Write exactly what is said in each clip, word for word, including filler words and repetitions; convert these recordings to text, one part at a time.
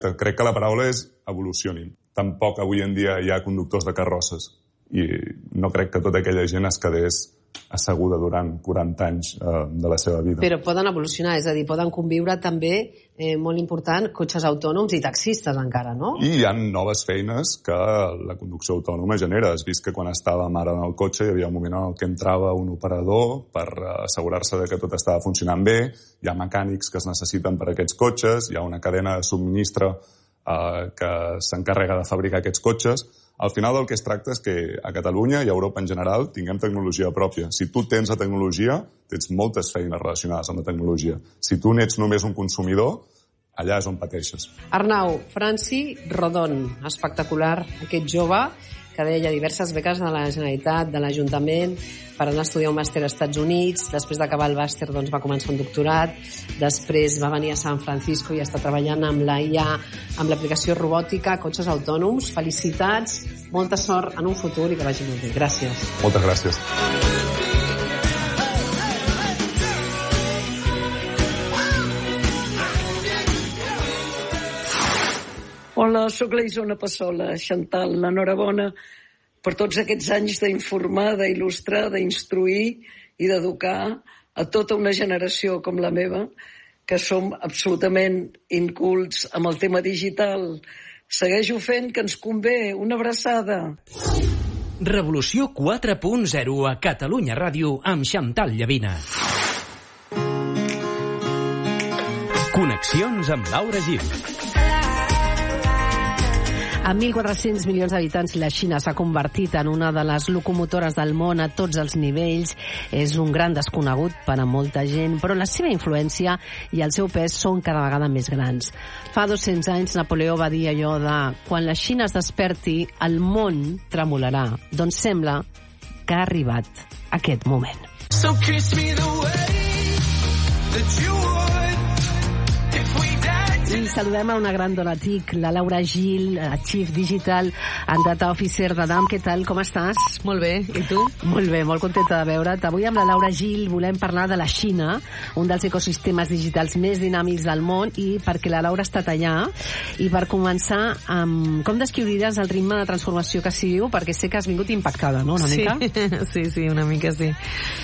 Crec que la paraula és evolucionin. Tampoc avui en dia hi ha conductors de carrosses i no crec que tota aquella gent es quedés asseguda durant quaranta anys eh, de la seva vida. Però poden evolucionar, és a dir, poden conviure també, eh, molt important, cotxes autònoms i taxistes encara, no? I hi ha noves feines que la conducció autònoma genera. Has vist que quan estàvem ara en el cotxe hi havia un moment en el que entrava un operador per assegurar-se de que tot estava funcionant bé, hi ha mecànics que es necessiten per a aquests cotxes, hi ha una cadena de subministre eh, que s'encarrega de fabricar aquests cotxes. Al final del que es tracta és que a Catalunya i a Europa en general tinguem tecnologia pròpia. Si tu tens la tecnologia, tens moltes feines relacionades amb la tecnologia. Si tu n'ets només un consumidor, allà és on pateixes. Arnau, Franci Rodon, espectacular, aquest jove que deia diverses beques de la Generalitat, de l'Ajuntament, per anar a estudiar un màster als Estats Units. Després d'acabar el màster doncs, va començar un doctorat, després va venir a San Francisco i està treballant amb la I A, amb l'aplicació robòtica, cotxes autònoms. Felicitats, molta sort en un futur i que vagi molt bé. Gràcies. Moltes gràcies. Hola, sóc la Isona Passola. Chantal, enhorabona per tots aquests anys d'informar, d'il·lustrar, d'instruir i d'educar a tota una generació com la meva, que som absolutament incults amb el tema digital. Segueixo fent, que ens convé. Una abraçada. Revolució quatre punt zero a Catalunya Ràdio amb Chantal Llavina. Connexions amb Laura Gil. Amb mil quatre-cents milions d'habitants, la Xina s'ha convertit en una de les locomotores del món a tots els nivells. És un gran desconegut per a molta gent, però la seva influència i el seu pes són cada vegada més grans. Fa dos-cents anys Napoleó va dir allò de quan la Xina es desperti, el món tremolarà. Doncs sembla que ha arribat aquest moment. So kiss me the way that you would if we died. I saludem a una gran dona TIC, la Laura Gil, Chief Digital and Data Officer de D A M. Què tal, com estàs? Molt bé, i tu? Molt bé, molt contenta de veure't. Avui amb la Laura Gil volem parlar de la Xina, un dels ecosistemes digitals més dinàmics del món, i perquè la Laura ha estat allà. I per començar, um, com descriuries el ritme de transformació que s'hi viu? Perquè sé que has vingut impactada, no?, una sí. mica? Sí, sí, una mica sí.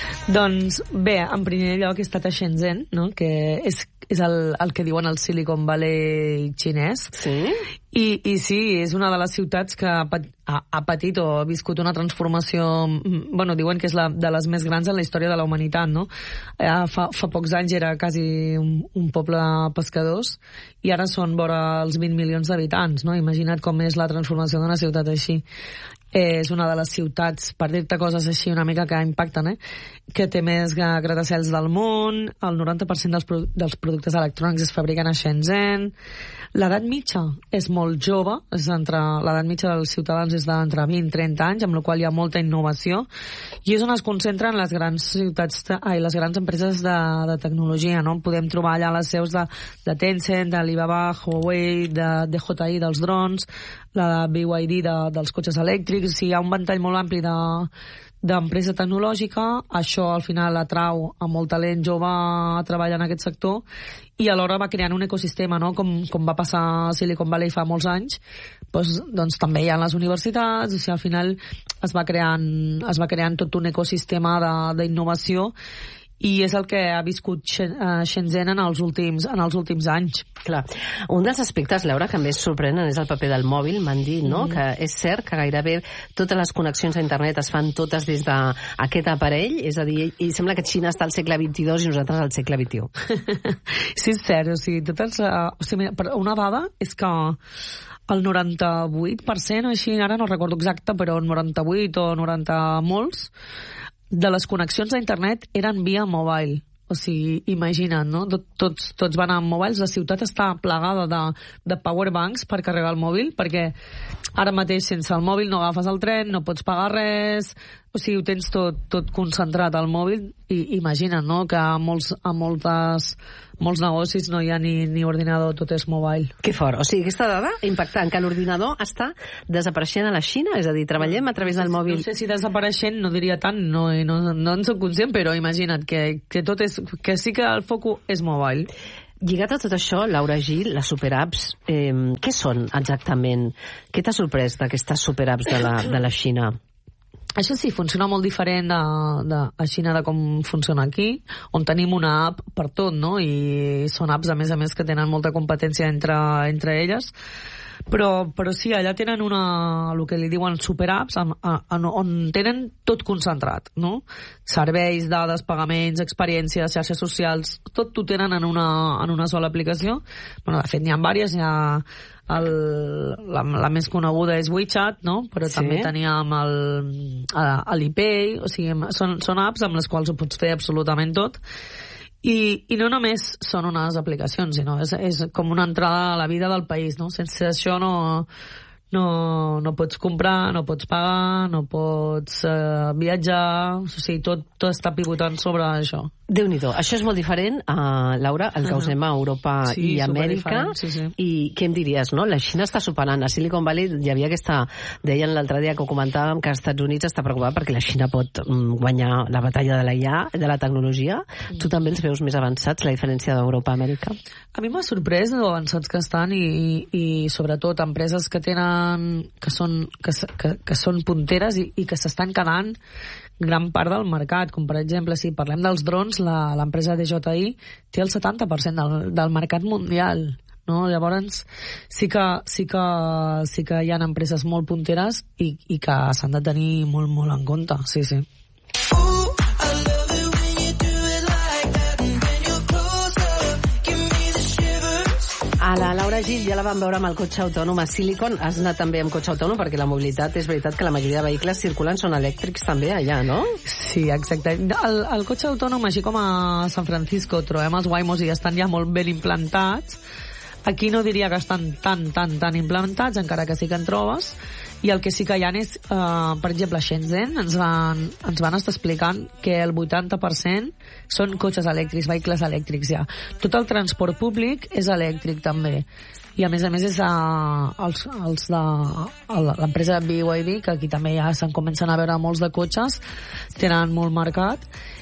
Doncs bé, en primer lloc he estat a Shenzhen, no?, que és, és el, el que diuen el Silicon Valley xinès. Sí? I, I sí, és una de les ciutats que ha, ha, ha patit o ha viscut una transformació, bueno, diuen que és la, de les més grans en la història de la humanitat, no? Eh, fa, fa pocs anys era quasi un, un poble de pescadors i ara són vora els vint milions d'habitants, no? Imagina't com és la transformació d'una ciutat així. Eh, és una de les ciutats, per dir-te coses així una mica que impacten, eh? Que té més gratacels del món, el noranta per cent dels, produ dels productes electrònics es fabriquen a Shenzhen, l'edat mitja és molt jove, és entre l'edat mitja dels ciutadans és d'entre vint i trenta anys, amb la qual hi ha molta innovació, i és on es concentren les grans ciutats, de, ai, les grans empreses de, de tecnologia, no? Podem trobar allà les seus de, de Tencent, d'Alibaba, Huawei, de, de J I dels drons, la B Y D de, dels cotxes elèctrics. Si hi ha un ventall molt ampli de d'empresa tecnològica, això al final atrau a molt talent jove a treballar en aquest sector i alhora va creant un ecosistema, no? com, com va passar a Silicon Valley fa molts anys. Doncs, doncs també hi ha les universitats, o sigui, al final es va creant, es va creant tot un ecosistema d'innovació i és el que ha viscut Shenzhen en els últims, en els últims anys. Clar. Un dels aspectes, Laura, que més sorprenen és el paper del mòbil, m'han dit, no? Mm. Que és cert que gairebé totes les connexions a internet es fan totes des d'aquest aparell, és a dir, i sembla que Xina està al segle vint-i-dos i nosaltres al segle vint-i-u. Sí, és cert, o sigui, totes, uh, o sigui, una dada és que el noranta-vuit per cent, així, ara no recordo exacte, però noranta-vuit o noranta molts, de les connexions a internet eren via mobile. O sigui, imagina't, no? Tots, tots van amb mòbils, la ciutat està plegada de, de powerbanks per carregar el mòbil, perquè ara mateix sense el mòbil no agafes el tren, no pots pagar res, o sigui, ho tens tot, tot concentrat al mòbil, i imagina't, no?, que a molts, a moltes, molts negocis no hi ha ni, ni ordinador, tot és mobile. Que fort, o sigui, aquesta dada impactant, que l'ordinador està desapareixent a la Xina, és a dir, treballem a través del mòbil. No sé si desapareixent, no diria tant, no, no, no en soc conscient, però imagina't que, que tot és, que sí que el foco és mobile. Lligat a tot això, Laura Gil, les superapps, eh, què són exactament? Què t'ha sorprès d'aquestes superapps de la, de la Xina? Això sí, funciona molt diferent de, de, a Xina de com funciona aquí, on tenim una app per tot, no? I són apps, a més a més, que tenen molta competència entre, entre elles. Però, però sí, allà tenen una, el que li diuen superapps, on, on, on tenen tot concentrat, no? Serveis, dades, pagaments, experiències, xarxes socials, tot ho tenen en una, en una sola aplicació. Bueno, de fet, n'hi ha diverses, hi ha el, la, la més coneguda és WeChat, no? Però sí, també teníem el, Alipay, o sigui, són, són apps amb les quals ho pots fer absolutament tot. I, i no només són unes aplicacions, sinó és, és com una entrada a la vida del país, no? Sense això no, no, no pots comprar, no pots pagar, no pots eh, viatjar, o sigui, tot, tot està pivotant sobre això. Déu-n'hi-do, això és molt diferent, uh, Laura, el que uh -huh. usem a Europa sí, i Amèrica, sí, sí. I què em diries, no? La Xina està superant, a Silicon Valley hi havia aquesta, deien l'altre dia que ho comentàvem, que els Estats Units està preocupat perquè la Xina pot um, guanyar la batalla de la I A, de la tecnologia. Mm. Tu també els veus més avançats, la diferència d'Europa a Amèrica? A mi m'ha sorprès lo avançats que estan i, i, i sobretot empreses que tenen, que són, que, que, que són punteres i, i que s'estan quedant gran part del mercat, com per exemple, si parlem dels drons, l'empresa D J I té el setanta per cent del, del mercat mundial, no? Llavors sí que, sí que, sí que hi ha empreses molt punteres i, i que s'han de tenir molt, molt en compte, sí, sí. A la Laura Gil ja la vam veure amb el cotxe autònom a Silicon. Has anat també amb cotxe autònom perquè la mobilitat, és veritat que la majoria de vehicles circulen són elèctrics també allà, no? Sí, exacte. El, el cotxe autònom, així com a San Francisco trobem els Waymos i estan ja molt ben implantats, aquí no diria que estan tan, tan, tan implantats, encara que sí que en trobes. I el que sí que hi ha és, uh, per exemple, a Shenzhen ens van, ens van estar explicant que el vuitanta per cent són cotxes elèctrics, vehicles elèctrics ja. Tot el transport públic és elèctric també. I a més a més és uh, els, els de l'empresa B Y D, que aquí també ja se'n comencen a veure molts de cotxes, tenen molt mercat.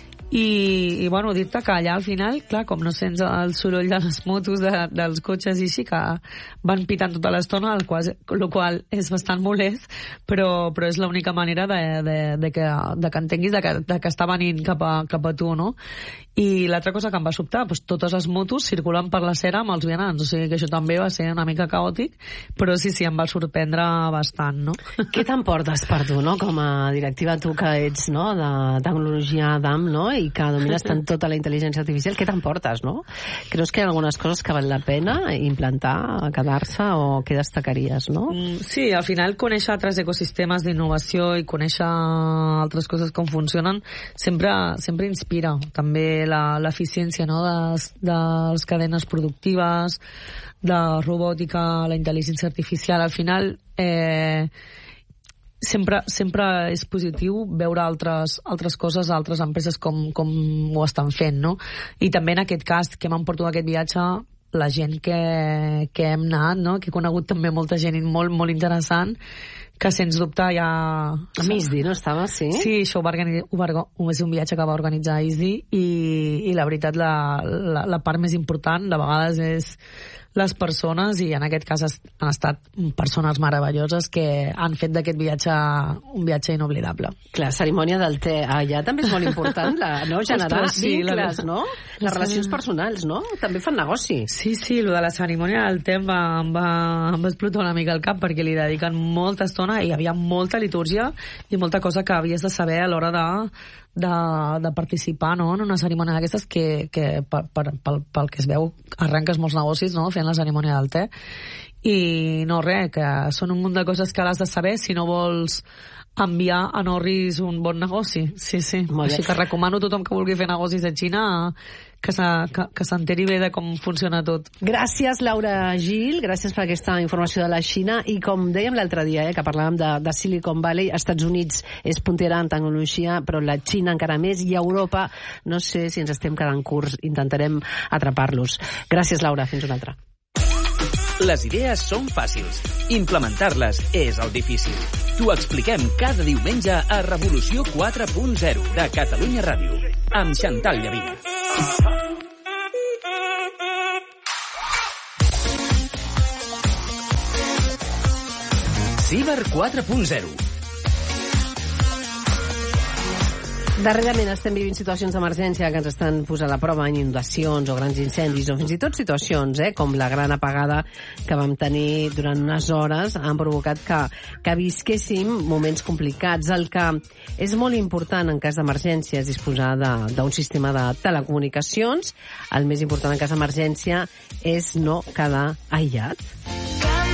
I, i bueno, dir-te que allà al final, clar, com no sents el soroll de les motos, de, dels cotxes i així, que van pitant tota l'estona, el qual, el qual és bastant molest, però, però és l'única manera de, de, de, que, de que entenguis de que, de que està venint cap a, cap a tu, no? I l'altra cosa que em va sobtar, doncs totes les motos circulen per la cera amb els vianants, o sigui que això també va ser una mica caòtic, però sí, sí, em va sorprendre bastant, no? Què t'emportes per tu, no? Com a directiva, tu que ets, no?, de tecnologia d'A M, no?, i que domines tant tota la intel·ligència artificial, què t'emportes, no? Creus que hi ha algunes coses que val la pena implantar, quedar-se, o què destacaries, no? Mm, sí, al final conèixer altres ecosistemes d'innovació i conèixer altres coses com funcionen sempre, sempre inspira. També l'eficiència, no?, de, de les cadenes productives, de robòtica, la intel·ligència artificial. Al final eh, sempre, sempre és positiu veure altres, altres coses, altres empreses com, com ho estan fent, no? I també en aquest cas que m'emporto aquest viatge, la gent que, que hem anat, no?, que he conegut també molta gent molt, molt interessant, que sens dubte ja... A Misdi, no estava, sí? Sí, això ho va organitzar, ho va, és un viatge que va organitzar Isdi i, i la veritat la, la, la part més important de vegades és les persones, i en aquest cas han estat persones meravelloses que han fet d'aquest viatge un viatge inoblidable. Clar, cerimònia del te allà també és molt important, la, no? Generar Ostres, sí, vincles, la... no? Les relacions personals, no? També fan negoci. Sí, sí, el de la cerimònia del te em va, em va, em va explotar una mica el cap perquè li dediquen molta estona i hi havia molta litúrgia i molta cosa que havies de saber a l'hora de De, de participar, no?, en una cerimònia d'aquestes que, que per, per, pel, pel que es veu arrenques molts negocis, no?, fent la cerimònia del te, i no res, que són un munt de coses que has de saber si no vols enviar a Norris un bon negoci. Sí, sí, així que recomano a tothom que vulgui fer negocis a Xina que s'enteri bé de com funciona tot. Gràcies, Laura Gil, gràcies per aquesta informació de la Xina, i com dèiem l'altre dia, eh, que parlàvem de, de Silicon Valley, als Estats Units és puntera en tecnologia, però la Xina encara més, i Europa no sé si ens estem quedant curts, intentarem atrapar-los. Gràcies, Laura, fins una altra. Les idees són fàcils, implementar-les és el difícil. T'ho expliquem cada diumenge a Revolució quatre punt zero de Catalunya Ràdio, amb Xantal Llavina. Ciber quatre punt zero. Darrerament estem vivint situacions d'emergència que ens estan posant a prova, inundacions o grans incendis, o fins i tot situacions, eh, com la gran apagada que vam tenir durant unes hores, han provocat que, que visquéssim moments complicats. El que és molt important en cas d'emergència és disposar d'un sistema de telecomunicacions. El més important en cas d'emergència és no quedar aïllat.